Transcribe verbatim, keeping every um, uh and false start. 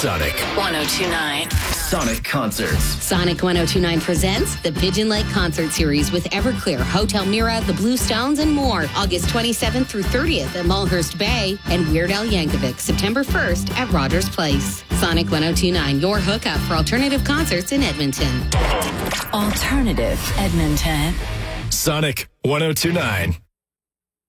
Sonic one oh two point nine. Sonic Concerts. Sonic one oh two point nine presents the Pigeon Lake Concert Series with Everclear, Hotel Mira, The Blue Stones, and more. August twenty-seventh through thirtieth at Mulhurst Bay, and Weird Al Yankovic September first at Rogers Place. Sonic one oh two point nine, your hookup for alternative concerts in Edmonton. Alternative Edmonton. Sonic one oh two point nine.